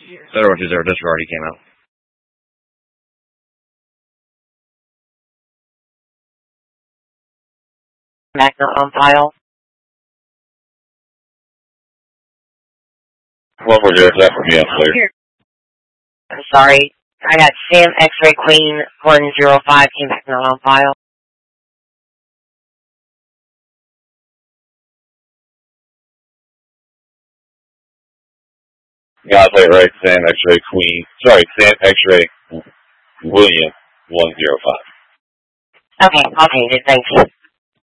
Federal 20, disregard, he came out. Magna on file. 140, is that for me? I'm clear. I'm sorry. I got Sam X-Ray Queen 105 came back not on file. Got it right, Sam X-Ray Queen. Sorry, Sam X-Ray William 105. Okay, I'll change it. Thank you.